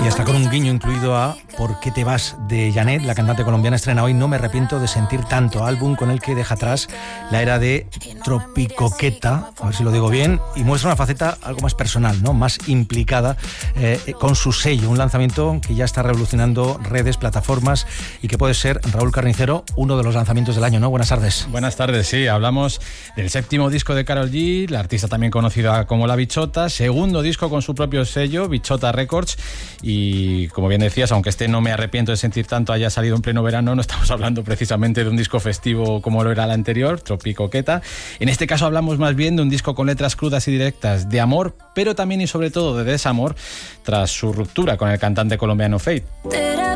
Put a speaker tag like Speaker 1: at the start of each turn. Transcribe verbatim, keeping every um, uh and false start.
Speaker 1: Y hasta con un guiño incluido a ¿Por qué te vas? De Janet, la cantante colombiana, estrena hoy No me arrepiento de sentir tanto, álbum con el que deja atrás la era de tropicoqueta, a ver si lo digo bien, y muestra una faceta algo más personal, ¿no? Más implicada eh, con su sello, un lanzamiento que ya está revolucionando redes, plataformas y que puede ser, Raúl Carnicero, uno de los lanzamientos del año, ¿no? Buenas tardes.
Speaker 2: Buenas tardes, sí, hablamos del séptimo disco de Karol G, la artista también conocida como La Bichota, segundo disco con su propio sello, Bichota Records, y como bien decías, aunque este No me arrepiento de sentir tanto haya salido en pleno verano, no estamos hablando precisamente de un disco festivo como lo era el anterior, Tropicoqueta. En este caso hablamos más bien de un disco con letras crudas y directas de amor, pero también y sobre todo de desamor, tras su ruptura con el cantante colombiano Feid.